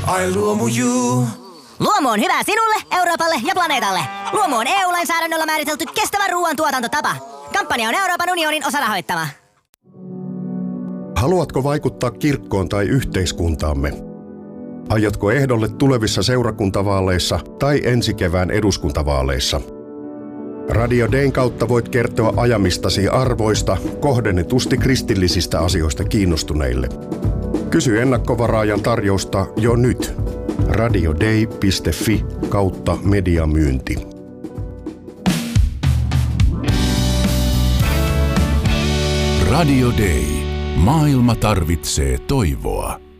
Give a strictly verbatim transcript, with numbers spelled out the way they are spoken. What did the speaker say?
Ai Luomu.you. Luomu on hyvä sinulle, Euroopalle ja planeetalle. Luomu on E U-lainsäädännöllä määritelty kestävä ruoantuotantotapa. Kampanja on Euroopan unionin osarahoittama. Haluatko vaikuttaa kirkkoon tai yhteiskuntaamme? Aiotko ehdolle tulevissa seurakuntavaaleissa tai ensi kevään eduskuntavaaleissa? Radio Dayn kautta voit kertoa ajamistasi arvoista kohdennetusti kristillisistä asioista kiinnostuneille. Kysy ennakkovaraajan tarjousta jo nyt. radioday piste fi kautta mediamyynti. Radio Day. Maailma tarvitsee toivoa.